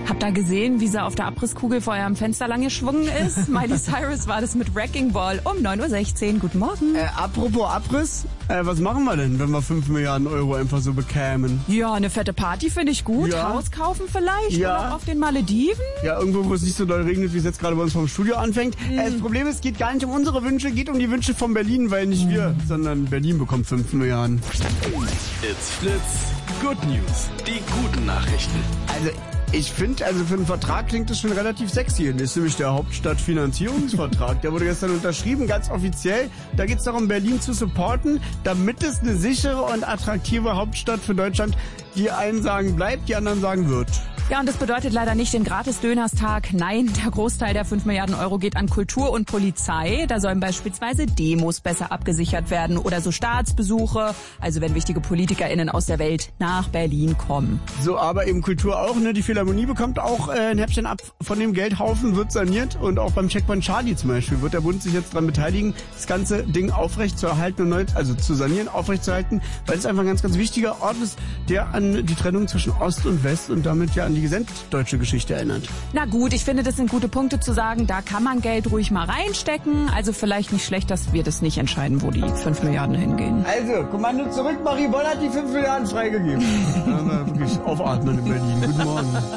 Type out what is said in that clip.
Habt ihr gesehen, wie sie auf der Abrisskugel vor eurem Fenster lang geschwungen ist? Miley Cyrus war das mit Wrecking Ball um 9.16 Uhr. Guten Morgen. Apropos Abriss, was machen wir denn, wenn wir 5 Milliarden Euro einfach so bekämen? Ja, eine fette Party finde ich gut. Ja. Haus kaufen vielleicht? Ja. Oder auf den Malediven? Ja, irgendwo, wo es nicht so doll regnet, wie es jetzt gerade bei uns vom Studio anfängt. Das Problem ist, es geht gar nicht um unsere Wünsche, geht um die Wünsche von Berlin, weil nicht wir, sondern Berlin bekommt 5 Milliarden. It's Fritz. Good News. Die guten Nachrichten. Also, ich finde, für einen Vertrag klingt das schon relativ sexy. Das ist nämlich der Hauptstadtfinanzierungsvertrag. Der wurde gestern unterschrieben, ganz offiziell. Da geht es darum, Berlin zu supporten, damit es eine sichere und attraktive Hauptstadt für Deutschland, die einen sagen bleibt, die anderen sagen wird. Ja, und das bedeutet leider nicht den Gratis-Dönerstag. Nein, der Großteil der 5 Milliarden Euro geht an Kultur und Polizei. Da sollen beispielsweise Demos besser abgesichert werden oder so Staatsbesuche, also wenn wichtige PolitikerInnen aus der Welt nach Berlin kommen. So, aber eben Kultur auch, ne? Die Philharmonie bekommt auch ein Häppchen ab von dem Geldhaufen, wird saniert. Und auch beim Checkpoint Charlie zum Beispiel wird der Bund sich jetzt daran beteiligen, das ganze Ding aufrechtzuerhalten und neu, also zu sanieren, aufrechtzuerhalten, weil es einfach ein ganz, ganz wichtiger Ort ist, der an die Trennung zwischen Ost und West und damit ja an die gesamtdeutsche Geschichte erinnert. Na gut, ich finde, das sind gute Punkte zu sagen, da kann man Geld ruhig mal reinstecken. Also vielleicht nicht schlecht, dass wir das nicht entscheiden, wo die 5 Milliarden hingehen. Also, Kommando zurück, Marie Boll hat die 5 Milliarden freigegeben. Wirklich aufatmen in Berlin. Guten Morgen.